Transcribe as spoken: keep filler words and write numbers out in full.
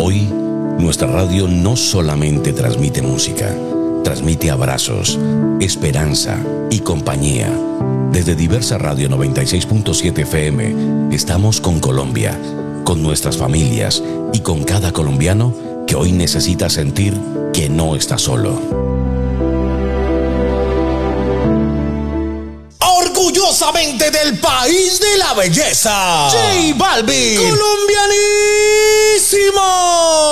Hoy, nuestra radio no solamente transmite música, transmite abrazos, esperanza y compañía. Desde Diversa Radio noventa y seis punto siete F M, estamos con Colombia, con nuestras familias y con cada colombiano que hoy necesita sentir que no está solo. Orgullosamente del país de la belleza, J Balvin, colombianísimo.